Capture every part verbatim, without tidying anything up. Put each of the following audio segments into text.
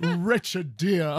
wretched deer.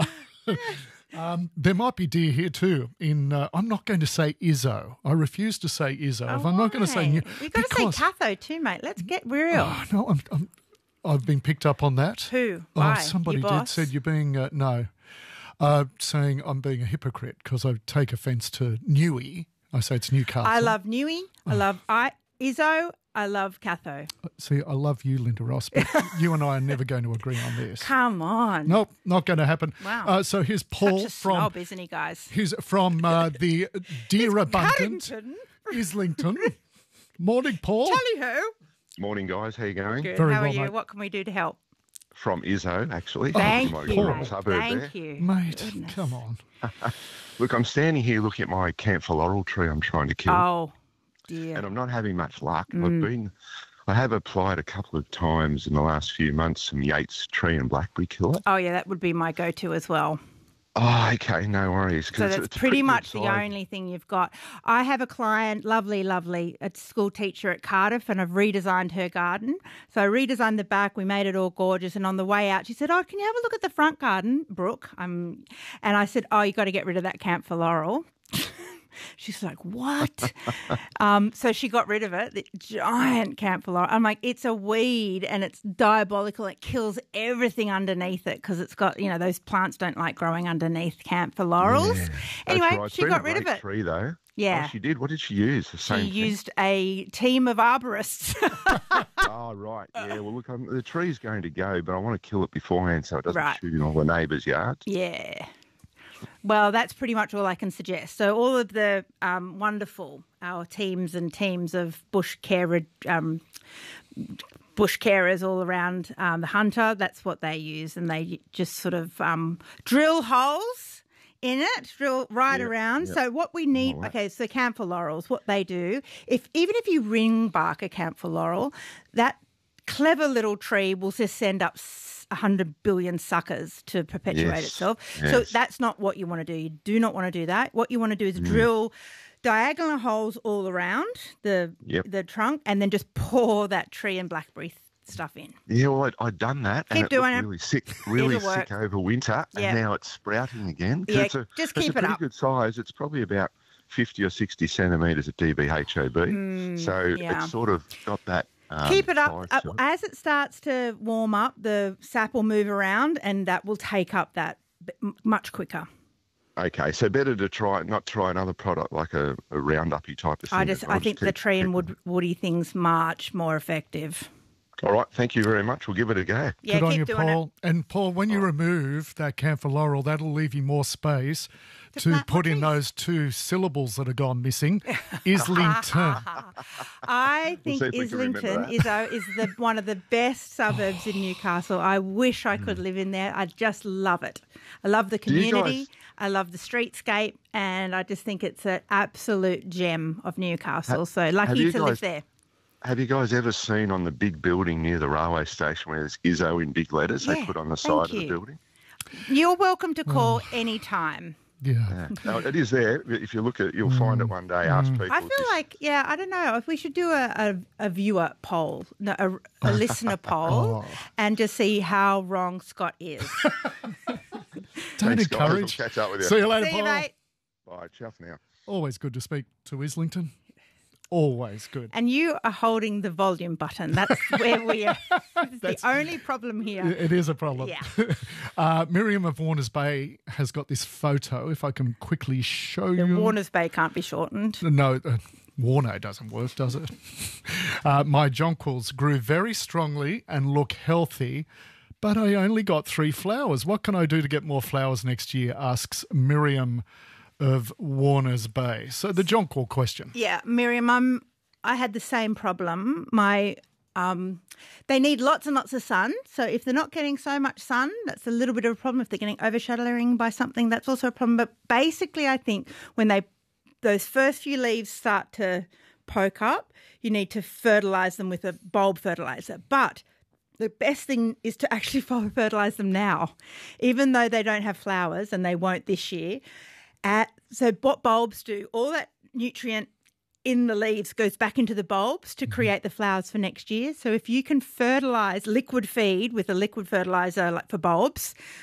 Um, there might be deer here too. In uh, I'm not going to say Izzo. I refuse to say Izzo. Oh, if I'm not going to say new, you've got to say Catho too, mate. Let's get real. Oh, no, I'm, I'm, I've been picked up on that. Who? Oh, Why? somebody Your did boss? said you're being uh, no, uh, saying I'm being a hypocrite because I take offence to Newey. I say it's Newcastle. I love Newey. I love I Izzo. I love Catho. See, I love you, Linda Ross, but you and I are never going to agree on this. Come on. Nope, not going to happen. Wow. Uh, so here's Paul Such a from snob, isn't he, guys? he's from uh, the Deer Abundant Cuddington. Islington. Morning, Paul. Tally-ho. Morning, guys. How you going? Good. Very How well, are you? mate. What can we do to help? From Izzo, actually. Thank My you, little mate. suburb Thank there. you. Mate, Goodness. come on. Look, I'm standing here looking at my camphor laurel tree I'm trying to kill, Oh, dear. and I'm not having much luck. Mm. I've been, I have applied a couple of times in the last few months some Yates tree and blackberry killer. Oh, yeah, that would be my go-to as well. Oh, okay, no worries. 'cause So it's- that's it's a pretty good much the size. only thing you've got. I have a client, lovely, lovely, a school teacher at Cardiff, and I've redesigned her garden. So I redesigned the back, we made it all gorgeous, and on the way out she said, oh, can you have a look at the front garden, Brooke? Um, and I said, oh, you got to get rid of that camphor laurel. She's like, what? um, so she got rid of it, the giant camphor laurel. I'm like, it's a weed and it's diabolical. It kills everything underneath it because it's got, you know, those plants don't like growing underneath camphor laurels. Yeah, anyway, that's right. It's she been got a rid of great it. Tree though. Yeah. Oh, she did. What did she use? The She same thing. used a team of arborists. Oh, right. Yeah. Well, look, I'm, the tree's going to go, but I want to kill it beforehand so it doesn't Right. shoot in all the neighbours' yards. Yeah. Well, that's pretty much all I can suggest. So all of the um, wonderful, our teams and teams of bush carer, um, bush carers all around um, the Hunter, that's what they use. And they just sort of um, drill holes in it, drill right Yeah, around. yeah. So what we need, All right. okay, so camphor laurels, what they do, if even if you ring bark a camphor laurel, that clever little tree will just send up a hundred billion suckers to perpetuate Yes, itself. So yes. that's not what you want to do. You do not want to do that. What you want to do is Mm. drill diagonal holes all around the Yep. the trunk and then just pour that tree and blackberry th- stuff in. Yeah, well, I'd, I'd done that, Keep and it doing looked it. really sick, really It'll work. sick over winter, Yeah. and now it's sprouting again. 'Cause Yeah, it's a, just it's keep a it pretty up. good size. It's probably about fifty or sixty centimetres at D B H O B. so Mm, yeah. it's sort of got that. Um, Keep it up. size Uh, to it. as it starts to warm up, the sap will move around and that will take up that b- m- much quicker. Okay, so better to try not try another product like a, a Roundup-y type of thing. I just, I'll I think the keep- tree and keep- wood, woody thing's much more effective. All right, thank you very much. We'll give it a go. Yeah, Good on keep you, doing Paul. And Paul, when you remove that camphor laurel, that'll leave you more space to plant more put in trees. those two syllables that have gone missing. Islington. I We'll think see if we can remember Islington that. is, uh, is the, one of the best suburbs in Newcastle. I wish I Hmm. could live in there. I just love it. I love the you guys- community. I love the streetscape, and I just think it's an absolute gem of Newcastle. So lucky you to live guys- there. Have you guys ever seen on the big building near the railway station where there's Izzo in big letters they Yeah, put on the thank side of you. the building? You're welcome to call any time. Yeah. No, it is there. If you look at it, you'll find it one day. Ask people. I feel just- like, yeah, I don't know, if we should do a, a, a viewer poll, no, a, a listener poll, Oh. and just see how wrong Scott is. Don't Thanks, guys. I'll encourage. catch up with you. See you later, See you, Paul. mate. Bye. Ciao for now. Always good to speak to Islington. Always good. And you are holding the volume button. That's where we are. It's the only problem here. It is a problem. Yeah. uh, Miriam of Warners Bay has got this photo. If I can quickly show The you. Warners Bay can't be shortened. No, uh, Warner doesn't work, does it? Uh, my jonquils grew very strongly and look healthy, but I only got three flowers. What can I do to get more flowers next year? Asks Miriam of Warners Bay. So the jonquil question. Yeah, Miriam, I'm, I had the same problem. My um, they need lots and lots of sun. So if they're not getting so much sun, that's a little bit of a problem. If they're getting overshadowing by something, that's also a problem. But basically, I think when they those first few leaves start to poke up, you need to fertilise them with a bulb fertiliser. But the best thing is to actually fertilise them now, even though they don't have flowers and they won't this year. At, so what bulbs do, all that nutrient in the leaves goes back into the bulbs to create the flowers for next year. So if you can fertilise liquid feed with a liquid fertiliser like for bulbs,